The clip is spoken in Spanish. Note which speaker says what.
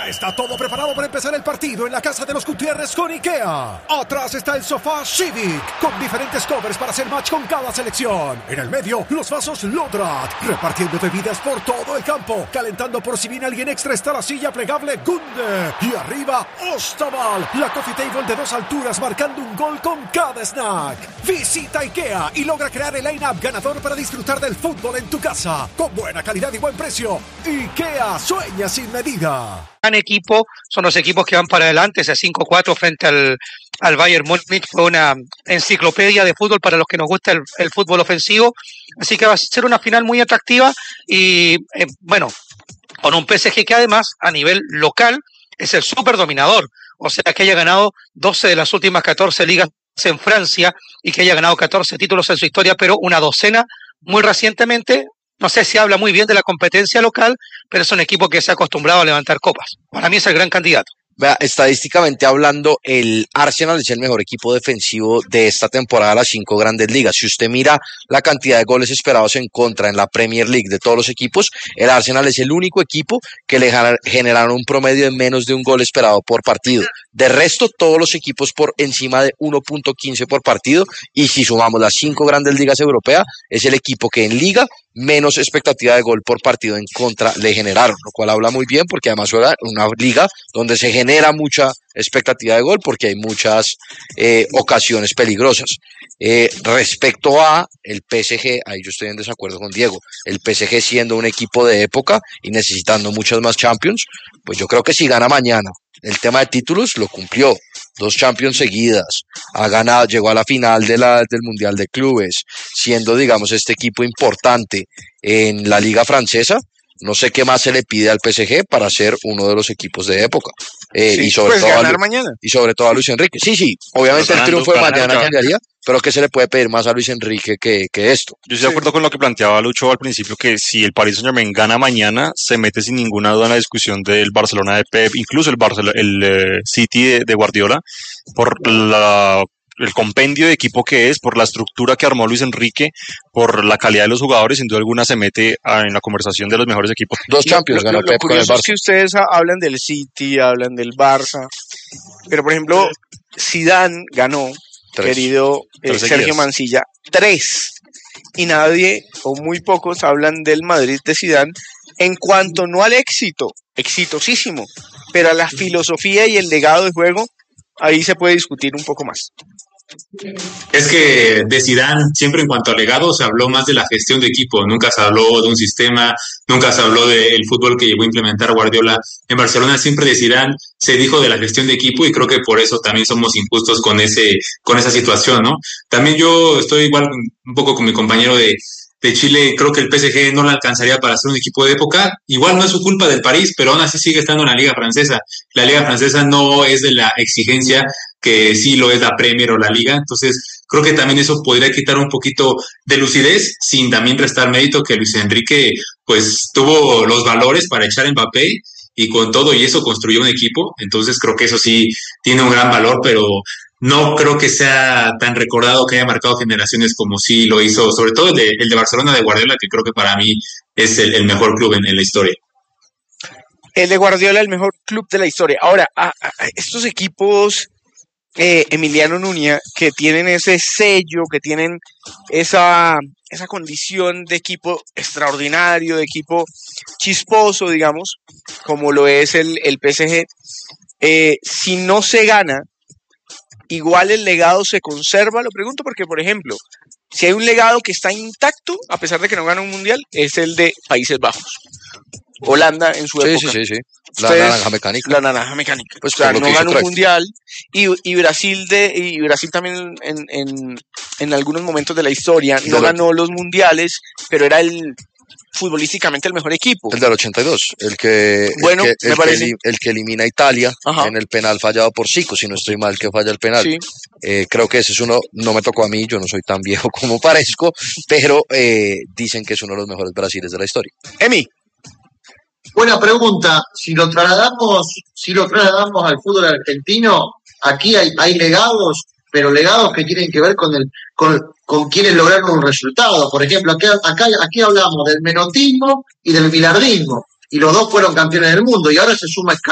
Speaker 1: Ya está todo preparado para empezar el partido en la casa de los Gutiérrez con IKEA. Atrás está el sofá Civic, con diferentes covers para hacer match con cada selección. En el medio, los vasos Lodrat, repartiendo bebidas por todo el campo. Calentando por si viene alguien extra está la silla plegable Gunde. Y arriba, Ostaval, la coffee table de 2 alturas marcando un gol con cada snack. Visita IKEA y logra crear el line-up ganador para disfrutar del fútbol en tu casa. Con buena calidad y buen precio. IKEA, sueña sin medida.
Speaker 2: Gran equipo, son los equipos que van para adelante. Ese 5-4 frente al Bayern Múnich fue una enciclopedia de fútbol para los que nos gusta el fútbol ofensivo, así que va a ser una final muy atractiva y bueno, con un PSG que además a nivel local es el súper dominador, o sea que haya ganado 12 de las últimas 14 ligas en Francia y que haya ganado 14 títulos en su historia, pero una docena muy recientemente. No sé si habla muy bien de la competencia local, pero es un equipo que se ha acostumbrado a levantar copas. Para mí es el gran candidato.
Speaker 3: Vea, estadísticamente hablando, el Arsenal es el mejor equipo defensivo de esta temporada de las 5 grandes ligas. Si usted mira la cantidad de goles esperados en contra en la Premier League de todos los equipos, el Arsenal es el único equipo que le generaron un promedio de menos de un gol esperado por partido. De resto, todos los equipos por encima de 1.15 por partido, y si sumamos las 5 grandes ligas europeas, es el equipo que en liga menos expectativa de gol por partido en contra le generaron, lo cual habla muy bien porque además juega una liga donde se genera mucha expectativa de gol porque hay muchas ocasiones peligrosas. Respecto a el PSG, ahí yo estoy en desacuerdo con Diego. El PSG siendo un equipo de época y necesitando muchas más Champions, pues yo creo que si gana mañana el tema de títulos lo cumplió. 2 Champions seguidas, ha ganado, llegó a la final del Mundial de Clubes, siendo, digamos, este equipo importante en la Liga Francesa. No sé qué más se le pide al PSG para ser uno de los equipos de época.
Speaker 4: Sí,
Speaker 3: y sobre
Speaker 4: pues
Speaker 3: todo
Speaker 4: ganar mañana.
Speaker 3: Y sobre todo a Luis Enrique. Sí, obviamente el triunfo de mañana cambiaría, pero ¿qué se le puede pedir más a Luis Enrique que esto?
Speaker 5: Yo estoy de acuerdo con lo que planteaba Lucho al principio, que si el Paris Saint-Germain gana mañana, se mete sin ninguna duda en la discusión del Barcelona de Pep, incluso el City de Guardiola, por el compendio de equipo que es, por la estructura que armó Luis Enrique, por la calidad de los jugadores, sin duda alguna se mete en la conversación de los mejores equipos.
Speaker 3: 2 Champions ganó Pep con el Barça.
Speaker 4: Es que ustedes hablan del City, hablan del Barça, pero por ejemplo, Zidane ganó,
Speaker 3: 3.
Speaker 4: querido Sergio Mancilla, 3. Y nadie, o muy pocos, hablan del Madrid de Zidane en cuanto no al éxito, exitosísimo, pero a la filosofía y el legado de juego, ahí se puede discutir un poco más.
Speaker 6: Es que de Zidane, siempre en cuanto a legado, se habló más de la gestión de equipo, nunca se habló de un sistema, nunca se habló del fútbol que llegó a implementar Guardiola en Barcelona. Siempre de Zidane se dijo de la gestión de equipo y creo que por eso también somos injustos con esa situación, ¿no? También yo estoy igual un poco con mi compañero de Chile. Creo que el PSG no le alcanzaría para ser un equipo de época. Igual no es su culpa del París, pero aún así sigue estando en la Liga Francesa. La Liga Francesa no es de la exigencia que sí lo es la Premier o la Liga. Entonces, creo que también eso podría quitar un poquito de lucidez, sin también restar mérito que Luis Enrique pues tuvo los valores para echar a Mbappé y con todo y eso construyó un equipo. Entonces, creo que eso sí tiene un gran valor, pero no creo que sea tan recordado, que haya marcado generaciones como sí lo hizo, sobre todo el de Barcelona de Guardiola, que creo que para mí es el mejor club en la historia.
Speaker 4: El de Guardiola, el mejor club de la historia. Ahora, a estos equipos, Emiliano Nuña, que tienen ese sello, que tienen esa condición de equipo extraordinario, de equipo chisposo, digamos, como lo es el PSG, si no se gana, igual el legado se conserva. Lo pregunto porque, por ejemplo, si hay un legado que está intacto, a pesar de que no gana un mundial, es el de Países Bajos. Holanda en su época.
Speaker 3: Sí. La naranja mecánica.
Speaker 4: La naranja mecánica.
Speaker 3: Pues
Speaker 4: o sea, no ganó un
Speaker 3: Cruyff.
Speaker 4: mundial. Y Brasil también en algunos momentos de la historia no ganó los mundiales, pero era futbolísticamente el mejor equipo.
Speaker 3: El del 82, el que elimina a Italia. Ajá. En el penal fallado por Zico, si no estoy mal, que falla el penal.
Speaker 4: Sí.
Speaker 3: Creo que ese es uno, no me tocó a mí, yo no soy tan viejo como parezco, pero dicen que es uno de los mejores Brasiles de la historia.
Speaker 4: Emi.
Speaker 7: Buena pregunta. Si lo trasladamos al fútbol argentino, aquí hay legados, pero legados que tienen que ver con quienes lograron un resultado. Por ejemplo, aquí hablamos del menotismo y del bilardismo, y los dos fueron campeones del mundo, y ahora se suma